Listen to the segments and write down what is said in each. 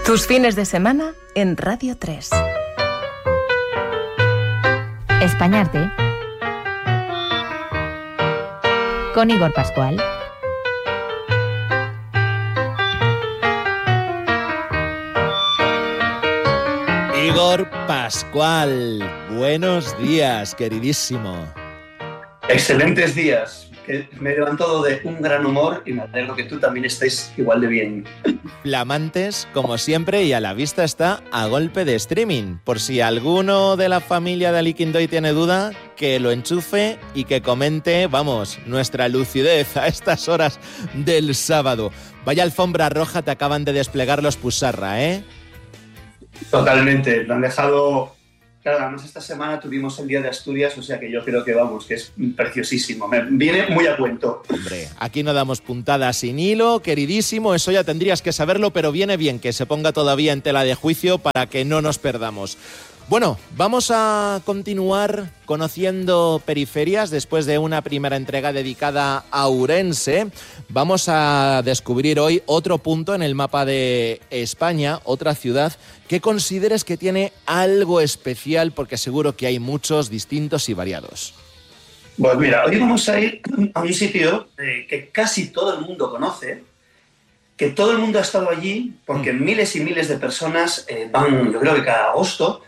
Tus fines de semana en Radio 3. Españarte con Igor Pascual. Igor Pascual, buenos días, queridísimo. Excelentes días. Me he levantado de un gran humor y me alegro que tú también estés igual de bien. Flamantes, como siempre, y a la vista está a golpe de streaming. Por si alguno de la familia de Aliquindoy tiene duda, que lo enchufe y que comente, vamos, nuestra lucidez a estas horas del sábado. Vaya alfombra roja te acaban de desplegar los Pusarra, ¿eh? Totalmente, lo han dejado. Claro, además esta semana tuvimos el Día de Asturias, o sea que yo creo que vamos, que es preciosísimo. Me viene muy a cuento. Hombre, aquí no damos puntadas sin hilo, queridísimo, eso ya tendrías que saberlo, pero viene bien que se ponga todavía en tela de juicio para que no nos perdamos. Bueno, vamos a continuar conociendo periferias después de una primera entrega dedicada a Ourense. Vamos a descubrir hoy otro punto en el mapa de España, otra ciudad que consideres que tiene algo especial, porque seguro que hay muchos, distintos y variados. Pues mira, hoy vamos a ir a un sitio que casi todo el mundo conoce, que todo el mundo ha estado allí, porque miles y miles de personas van, yo creo que cada agosto.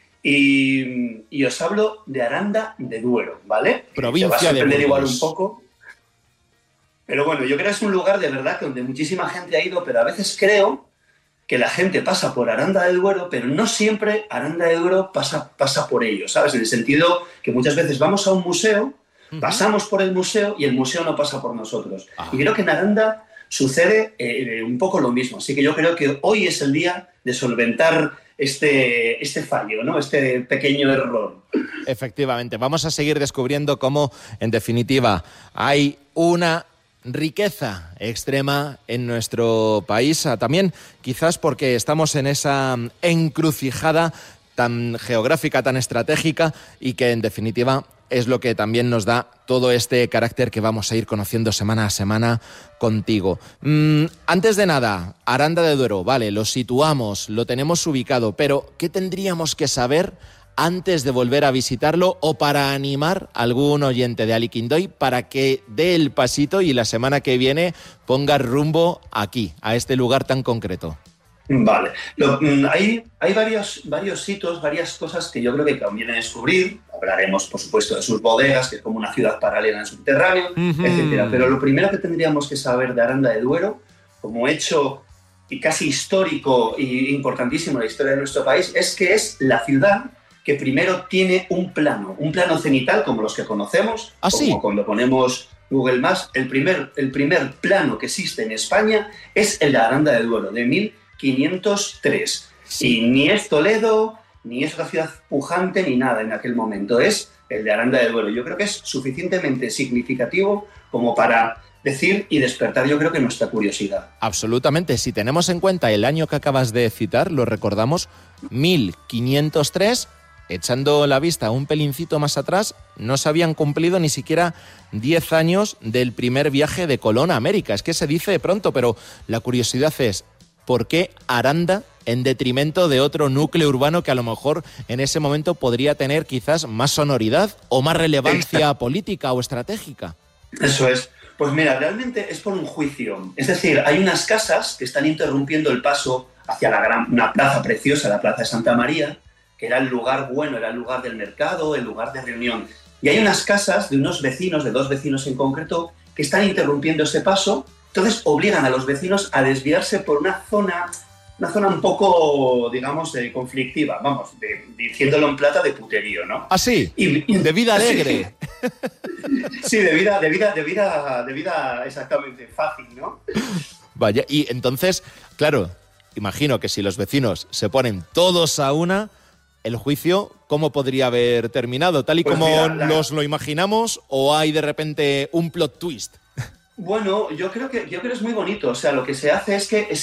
Y os hablo de Aranda de Duero, ¿vale? Provincia te va a sorprender de igual Burgos. un poco. Pero bueno, yo creo que es un lugar de verdad donde muchísima gente ha ido, pero a veces creo que la gente pasa por Aranda de Duero, pero no siempre Aranda de Duero pasa por ello, ¿sabes? En el sentido que muchas veces vamos a un museo, pasamos por el museo y el museo no pasa por nosotros. Y creo que en Aranda sucede un poco lo mismo. Así que yo creo que hoy es el día de solventar este fallo, ¿no? Este pequeño error. Efectivamente, vamos a seguir descubriendo cómo, en definitiva, hay una riqueza extrema en nuestro país, también quizás porque estamos en esa encrucijada tan geográfica, tan estratégica y que, en definitiva, es lo que también nos da todo este carácter que vamos a ir conociendo semana a semana contigo. Antes de nada, Aranda de Duero, vale, lo situamos, lo tenemos ubicado, pero ¿qué tendríamos que saber antes de volver a visitarlo o para animar a algún oyente de Aliquindoy para que dé el pasito y la semana que viene ponga rumbo aquí, a este lugar tan concreto? Vale. Hay varios hitos, varias cosas que yo creo que conviene descubrir. Hablaremos, por supuesto, de sus bodegas, que es como una ciudad paralela en el subterráneo, etcétera. Pero lo primero que tendríamos que saber de Aranda de Duero, como hecho y casi histórico e importantísimo en la historia de nuestro país, es que es la ciudad que primero tiene un plano cenital, como los que conocemos, como cuando ponemos Google Maps. El primer plano que existe en España es el de Aranda de Duero, de 1503. Sí. Y ni es Toledo, ni es una ciudad pujante, ni nada en aquel momento. Es el de Aranda de Duero. Yo creo que es suficientemente significativo como para decir y despertar, yo creo que nuestra curiosidad. Absolutamente. Si tenemos en cuenta el año que acabas de citar, lo recordamos, 1503, echando la vista un pelincito más atrás, no se habían cumplido ni siquiera 10 años del primer viaje de Colón a América. Es que se dice pronto, pero la curiosidad es, ¿por qué Aranda en detrimento de otro núcleo urbano que a lo mejor en ese momento podría tener quizás más sonoridad o más relevancia política o estratégica? Eso es. Pues mira, realmente es por un juicio. Es decir, hay unas casas que están interrumpiendo el paso hacia una plaza preciosa, la Plaza de Santa María, que era el lugar bueno, era el lugar del mercado, el lugar de reunión. Y hay unas casas de unos vecinos, de 2 vecinos en concreto, que están interrumpiendo ese paso. Entonces obligan a los vecinos a desviarse por una zona un poco, digamos, conflictiva, vamos, diciéndolo en plata, de puterío, ¿no? Ah, sí, de vida alegre. Sí, de vida exactamente fácil, ¿no? Vaya, y entonces, claro, imagino que si los vecinos se ponen todos a una, el juicio, ¿cómo podría haber terminado? ¿Tal y pues como nos lo imaginamos o hay de repente un plot twist? Bueno, yo creo que es muy bonito. O sea, lo que se hace es que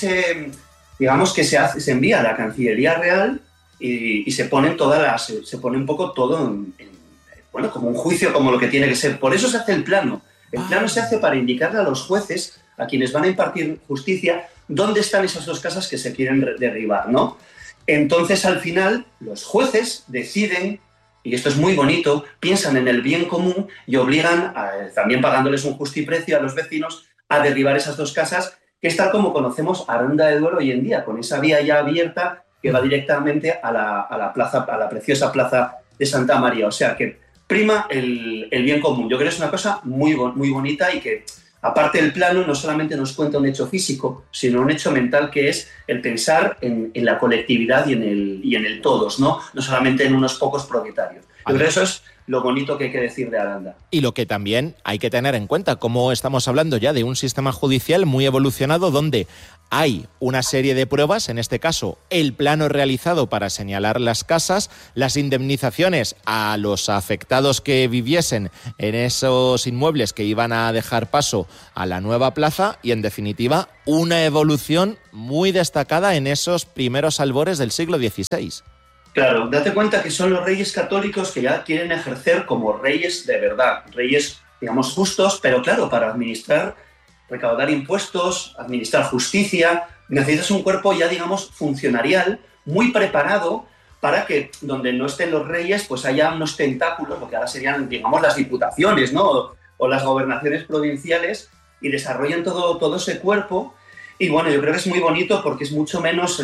se envía a la Cancillería Real y se pone se pone un poco todo bueno, como un juicio, como lo que tiene que ser. Por eso se hace el plano. El plano se hace para indicarle a los jueces, a quienes van a impartir justicia, dónde están esas dos casas que se quieren derribar, ¿no? Entonces, al final, los jueces deciden, y esto es muy bonito, piensan en el bien común y obligan, también pagándoles un justiprecio a los vecinos, a derribar esas dos casas, que es tal como conocemos Aranda de Duero hoy en día, con esa vía ya abierta que va directamente a la plaza, a la preciosa plaza de Santa María. O sea, que prima el bien común. Yo creo que es una cosa muy bonita y que, aparte del plano, no solamente nos cuenta un hecho físico, sino un hecho mental, que es el pensar en la colectividad y en el todos, ¿no? No solamente en unos pocos propietarios. Yo creo que eso es lo bonito que hay que decir de Aranda. Y lo que también hay que tener en cuenta, como estamos hablando ya de un sistema judicial muy evolucionado donde hay una serie de pruebas, en este caso el plano realizado para señalar las casas, las indemnizaciones a los afectados que viviesen en esos inmuebles que iban a dejar paso a la nueva plaza y, en definitiva, una evolución muy destacada en esos primeros albores del siglo XVI. Claro, date cuenta que son los reyes católicos que ya quieren ejercer como reyes de verdad, reyes, digamos, justos, pero claro, para administrar, recaudar impuestos, administrar justicia, necesitas un cuerpo ya, digamos, funcionarial, muy preparado para que donde no estén los reyes, pues haya unos tentáculos, lo que ahora serían, digamos, las diputaciones, ¿no? O las gobernaciones provinciales, y desarrollen todo ese cuerpo. Y bueno, yo creo que es muy bonito porque es mucho menos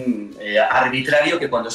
arbitrario que cuando es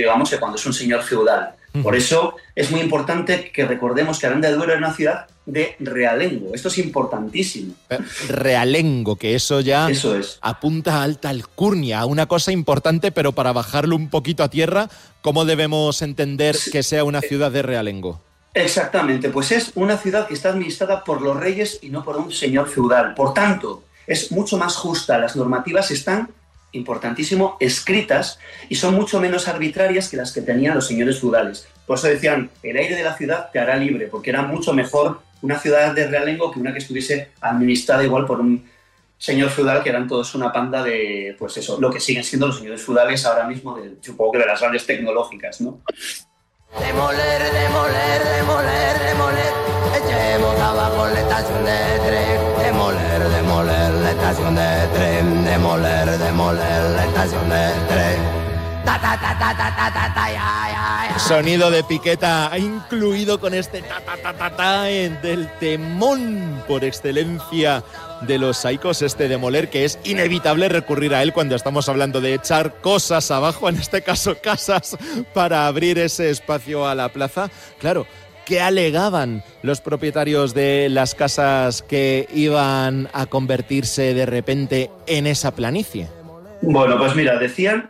un señor feudal. Por eso es muy importante que recordemos que Aranda de Duero era una ciudad de realengo. Esto es importantísimo. Realengo, que eso es. Apunta a alta alcurnia, a una cosa importante, pero para bajarlo un poquito a tierra, ¿cómo debemos entender que sea una ciudad de realengo? Exactamente, pues es una ciudad que está administrada por los reyes y no por un señor feudal. Por tanto, es mucho más justa, las normativas están, importantísimo, escritas y son mucho menos arbitrarias que las que tenían los señores feudales. Por eso decían, el aire de la ciudad te hará libre, porque era mucho mejor una ciudad de realengo que una que estuviese administrada igual por un señor feudal, que eran todos una panda de, pues eso, lo que siguen siendo los señores feudales ahora mismo, supongo que de las grandes tecnológicas, ¿no? Demoler, demoler, demoler, demoler, echemos abajo la estación de tren. Demoler, demoler la estación de tren. Demoler, demoler la estación de tren. Ta ta ta ta ta ta ta ta ya, ya. Sonido de Piqueta incluido con este ta ta ta ta ta del temón por excelencia de los saicos, este Demoler, que es inevitable recurrir a él cuando estamos hablando de echar cosas abajo, en este caso casas, para abrir ese espacio a la plaza. Claro, ¿qué alegaban los propietarios de las casas que iban a convertirse de repente en esa planicie? Bueno, pues mira, decían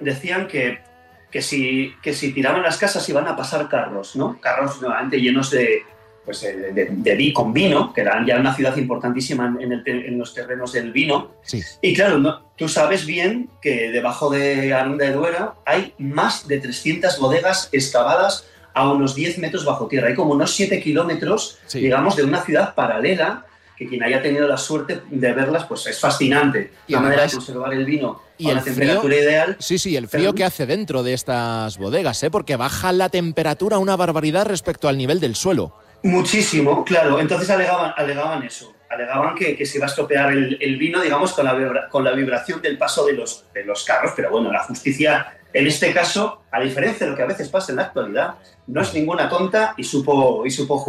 que si tiraban las casas iban a pasar carros, ¿no? Carros nuevamente llenos con vino, que eran ya una ciudad importantísima en los terrenos del vino. Sí. Y claro, tú sabes bien que debajo de Aranda de Duero hay más de 300 bodegas excavadas a unos 10 metros bajo tierra. Hay como unos 7 kilómetros, sí, digamos, de una ciudad paralela, que quien haya tenido la suerte de verlas, pues es fascinante. Y la manera de conservar el vino y a la temperatura ideal. Sí, el frío que hace dentro de estas bodegas, porque baja la temperatura una barbaridad respecto al nivel del suelo. Muchísimo, claro. Entonces alegaban eso. Alegaban que se iba a estropear el vino, digamos, con la vibración del paso de los carros. Pero bueno, la justicia, en este caso, a diferencia de lo que a veces pasa en la actualidad, no es ninguna tonta y supo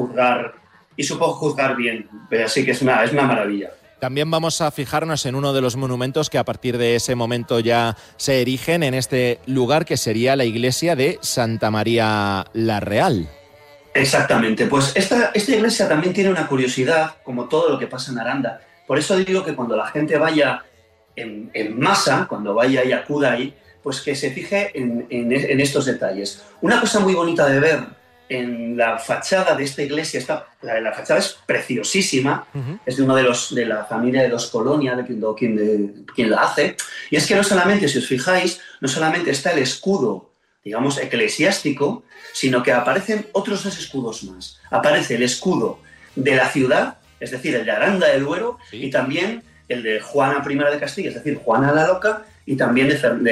juzgar bien. Así que es una maravilla. También vamos a fijarnos en uno de los monumentos que a partir de ese momento ya se erigen en este lugar, que sería la iglesia de Santa María la Real. Exactamente, pues esta iglesia también tiene una curiosidad, como todo lo que pasa en Aranda. Por eso digo que cuando la gente vaya en masa, cuando vaya y acuda ahí, pues que se fije en estos detalles. Una cosa muy bonita de ver en la fachada de esta iglesia, la fachada es preciosísima, es de uno de la familia de los Colonia, de quien la hace, y es que no solamente, si os fijáis, no solamente está el escudo, digamos, eclesiástico, sino que aparecen otros 2 escudos más. Aparece el escudo de la ciudad, es decir, el de Aranda de Duero, sí, y también el de Juana I de Castilla, es decir, Juana la Loca, y también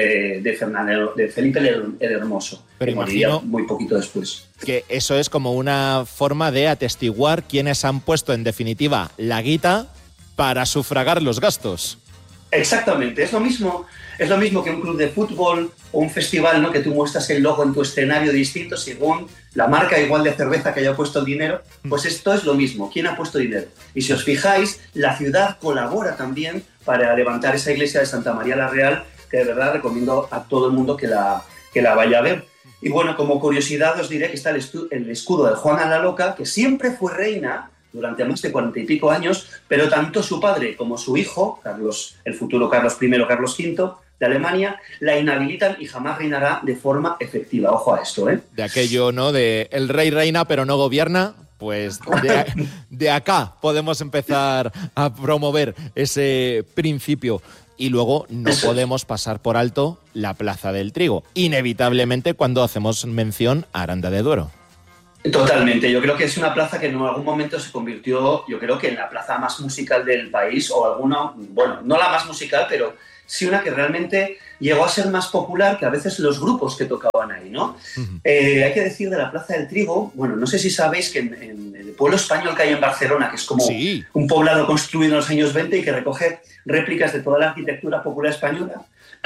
de Felipe el Hermoso, pero que moriría muy poquito después. Que eso es como una forma de atestiguar quiénes han puesto, en definitiva, la guita para sufragar los gastos. Exactamente, es lo mismo que un club de fútbol o un festival, ¿no? Que tú muestras el logo en tu escenario distinto según la marca igual de cerveza que haya puesto el dinero. Pues esto es lo mismo, ¿quién ha puesto dinero? Y si os fijáis, la ciudad colabora también para levantar esa iglesia de Santa María la Real, que de verdad recomiendo a todo el mundo que la vaya a ver. Y bueno, como curiosidad os diré que está el escudo de Juana la Loca, que siempre fue reina durante más de 40 y pico años, pero tanto su padre como su hijo, el futuro Carlos I, Carlos V de Alemania, la inhabilitan y jamás reinará de forma efectiva. Ojo a esto, ¿eh? De aquello, ¿no? De el rey reina pero no gobierna. Pues de acá podemos empezar a promover ese principio. Y luego no podemos pasar por alto la Plaza del Trigo, inevitablemente cuando hacemos mención a Aranda de Duero. Totalmente, yo creo que es una plaza que en algún momento se convirtió, yo creo que en la plaza más musical del país, o alguna, bueno, no la más musical, pero sí una que realmente llegó a ser más popular que a veces los grupos que tocaban ahí, ¿no? Uh-huh. Hay que decir de la Plaza del Trigo, bueno, no sé si sabéis que en el pueblo español que hay en Barcelona, que es como un poblado construido en los años 20 y que recoge réplicas de toda la arquitectura popular española,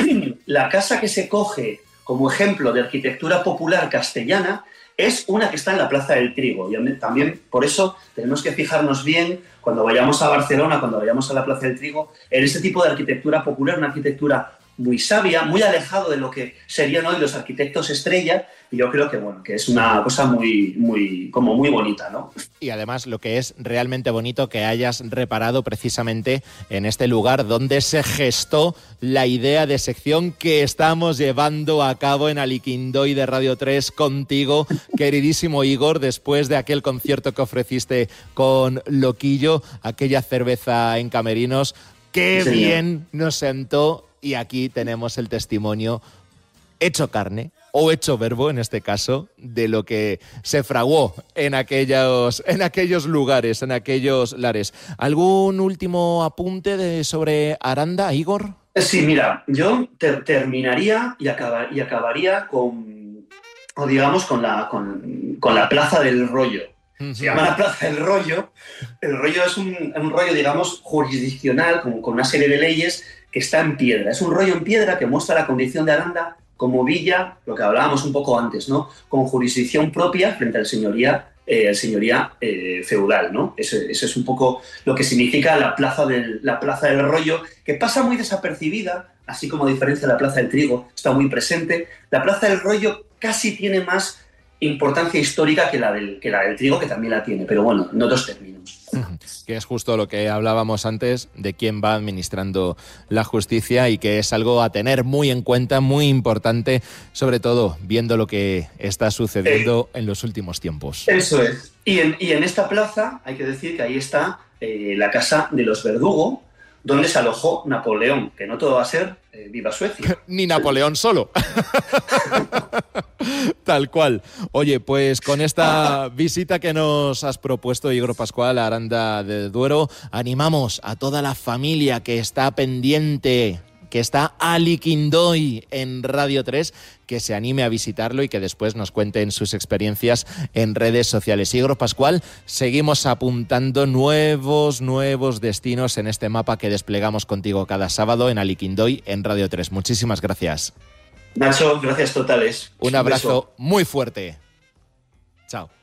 la casa que se coge como ejemplo de arquitectura popular castellana es una que está en la Plaza del Trigo. Y también por eso tenemos que fijarnos bien cuando vayamos a Barcelona, cuando vayamos a la Plaza del Trigo, en este tipo de arquitectura popular, una arquitectura muy sabia, muy alejado de lo que serían hoy los arquitectos estrella, y yo creo que bueno, que es una cosa muy bonita, ¿no? Y además lo que es realmente bonito que hayas reparado precisamente en este lugar donde se gestó la idea de sección que estamos llevando a cabo en Aliquindoy de Radio 3 contigo, queridísimo Igor, después de aquel concierto que ofreciste con Loquillo, aquella cerveza en Camerinos. ¡Qué bien nos sentó! Y aquí tenemos el testimonio hecho carne, o hecho verbo en este caso, de lo que se fraguó en aquellos lugares, en aquellos lares. ¿Algún último apunte sobre Aranda, Igor? Sí, mira, yo terminaría y acabaría con la Plaza del Rollo. Se llama la Plaza del Rollo. El rollo es un rollo, digamos, jurisdiccional, con una serie de leyes que está en piedra. Es un rollo en piedra que muestra la condición de Aranda como villa, lo que hablábamos un poco antes, ¿no? Con jurisdicción propia frente al señoría feudal, ¿no? Ese es un poco lo que significa la Plaza del Rollo, que pasa muy desapercibida, así como a diferencia de la Plaza del Trigo, está muy presente. La Plaza del Rollo casi tiene más importancia histórica que la del Trigo, que también la tiene, pero bueno, en otros términos. Que es justo lo que hablábamos antes de quién va administrando la justicia y que es algo a tener muy en cuenta, muy importante, sobre todo viendo lo que está sucediendo en los últimos tiempos. Eso es. Y en esta plaza hay que decir que ahí está la casa de los Verdugo, donde se alojó Napoleón, que no todo va a ser viva Suecia. Ni Napoleón solo. Tal cual. Oye, pues con esta visita que nos has propuesto, Igor Pascual, a Aranda de Duero, animamos a toda la familia que está pendiente, que está Aliquindoy en Radio 3, que se anime a visitarlo y que después nos cuenten sus experiencias en redes sociales. Igor Pascual, seguimos apuntando nuevos destinos en este mapa que desplegamos contigo cada sábado en Aliquindoy en Radio 3. Muchísimas gracias. Nacho, gracias totales. Un abrazo muy fuerte. Chao.